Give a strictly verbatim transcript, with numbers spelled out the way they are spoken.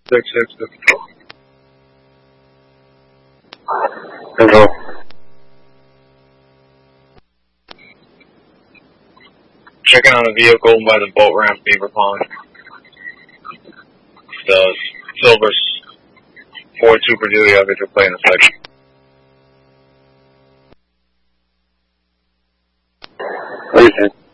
six six control. Control. Checking on a vehicle by the boat ramp, Beaver Pond. The Silver four two for Julia, I'll get your play in a second. Listen.